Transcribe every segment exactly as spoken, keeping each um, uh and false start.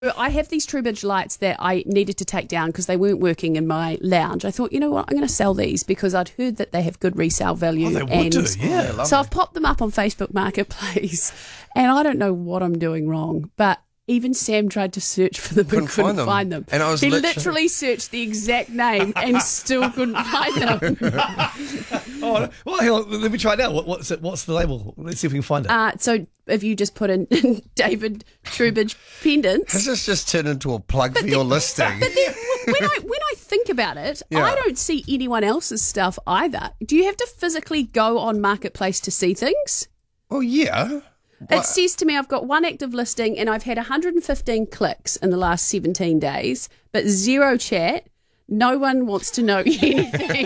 I have these Trubridge lights that I needed to take down because they weren't working in my lounge. I thought, you know what, I'm going to sell these because I'd heard that they have good resale value. Oh, they would and do, yeah. So I've popped them up on Facebook Marketplace, and I don't know what I'm doing wrong, but even Sam tried to search for them Couldn't and couldn't find them. find them. And I was he literally- literally searched the exact name and still couldn't find them. Oh, well, hang on, let me try it out. What, what's it? What's the label? Let's see if we can find it. Uh, so if you just put in David Trubridge pendants. Has this just turned into a plug for your listing? But then when I when I think about it, Yeah. I don't see anyone else's stuff either. Do you have to physically go on Marketplace to see things? Well, yeah. It says to me I've got one active listing and I've had one hundred fifteen clicks in the last seventeen days, but zero chat. No one wants to know anything.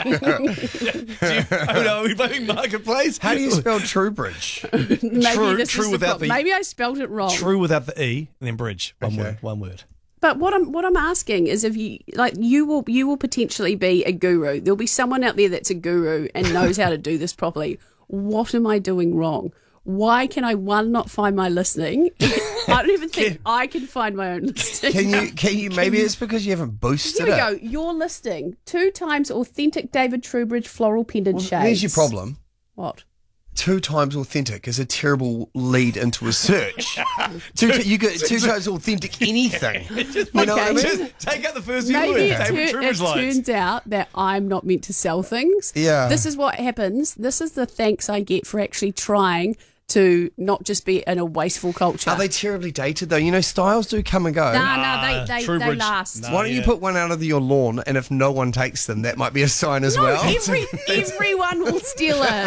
Oh no, are we blaming Marketplace? How do you spell Trubridge? Maybe True- this true is the without problem. the- Maybe I spelled it wrong. True without the E and then bridge. One Okay. word. One word. But what I'm what I'm asking is if you like you will you will potentially be a guru. There'll be someone out there that's a guru and knows how to do this properly. What am I doing wrong? Why can I one not find my listing? I don't even think I can find my own listing. Can you? Can you? Maybe it's because you haven't boosted Here we it. go. Your listing two times authentic David Trubridge floral pendant Well, shades. there's your problem. What? Two times authentic is a terrible lead into a search. two t- you get two times authentic anything. You know what I Okay. mean? Just take out the first few Maybe words. it, David tur- Trubridge it lights. turns out that I'm not meant to sell things. Yeah. This is what happens. This is the thanks I get for actually trying to not just be in a wasteful culture. Are they terribly dated though? You know, styles do come and go. Nah, nah, they, they, they Trubridge. last. Nah. Why don't you yeah. put one out of your lawn, and if no one takes them, that might be a sign as No, well. every, everyone will steal it.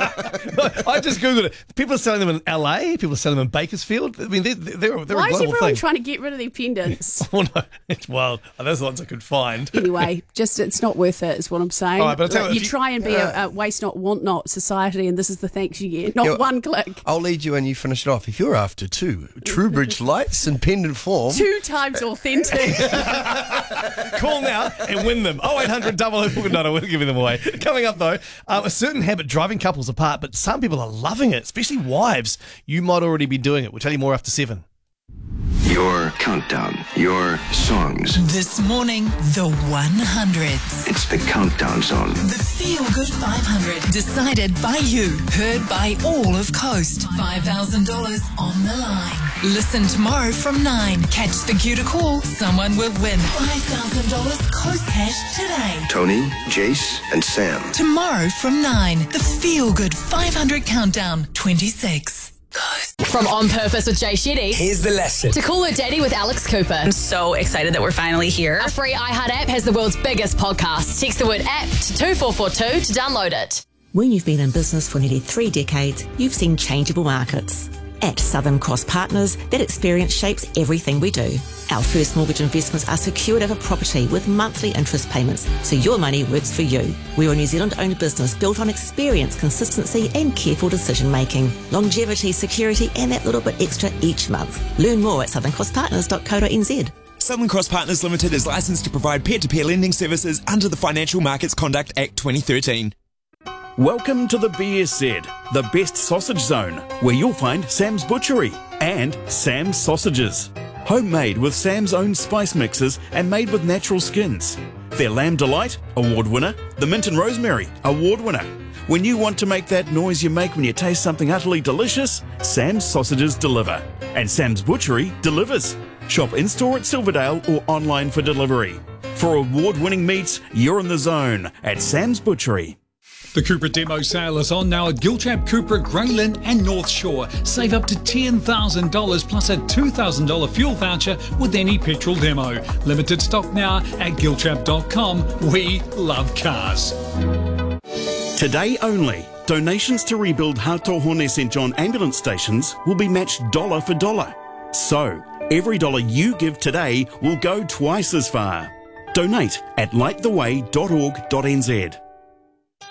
I just googled it. People are selling them in L A. People are selling them in Bakersfield. I mean, they're, they're, they're Why a is global everyone thing. trying to get rid of their pendants? Oh no, it's wild. Oh, those are the ones I could find. Anyway, just it's not worth it, is what I'm saying. All right, but I'll tell you Like, what, you if you- try and be a, a waste not, want not society, and this is the thanks you get. Not Yeah, one click. I'll lead you and you finish it off. If you're after two Trubridge lights in pendant form, Two times authentic. Call now and win them. oh eight hundred double oh four nine. We're giving them away. Coming up, though, um, a certain habit driving couples apart, but some people are loving it, especially wives. You might already be doing it. We'll tell you more after seven. Your countdown, your songs. This morning, the one hundreds. It's the Countdown Song. The Feel Good five hundred. Decided by you. Heard by all of Coast. five thousand dollars on the line. Listen tomorrow from nine. Catch the cue to call. Someone will win five thousand dollars Coast cash today. Tony, Jace, and Sam. Tomorrow from nine. The Feel Good five hundred Countdown twenty-six. Coast. From On Purpose with Jay Shetty Here's the lesson. to Call Her Daddy with Alex Cooper. I'm so excited that we're finally here. A free iHeart app has the world's biggest podcast. Text the word app to two four four two to download it. When you've been in business for nearly three decades, you've seen changeable markets. At Southern Cross Partners, that experience shapes everything we do. Our first mortgage investments are secured over property with monthly interest payments, so your money works for you. We're a New Zealand-owned business built on experience, consistency and careful decision-making. Longevity, security and that little bit extra each month. Learn more at southern cross partners dot co dot n z. Southern Cross Partners Limited is licensed to provide peer-to-peer lending services under the Financial Markets Conduct Act twenty thirteen. Welcome to the B S Z, the best sausage zone, where you'll find Sam's Butchery and Sam's Sausages. Homemade with Sam's own spice mixes and made with natural skins. Their Lamb Delight, award winner. The Mint and Rosemary, award winner. When you want to make that noise you make when you taste something utterly delicious, Sam's Sausages deliver. And Sam's Butchery delivers. Shop in-store at Silverdale or online for delivery. For award-winning meats, you're in the zone at Sam's Butchery. The Cupra demo sale is on now at Giltrap, Cupra, Grey Lynn and North Shore. Save up to ten thousand dollars plus a two thousand dollars fuel voucher with any petrol demo. Limited stock now at giltrap dot com. We love cars. Today only, donations to rebuild Hatohone Saint John ambulance stations will be matched dollar for dollar. So, every dollar you give today will go twice as far. Donate at light the way dot org dot n z.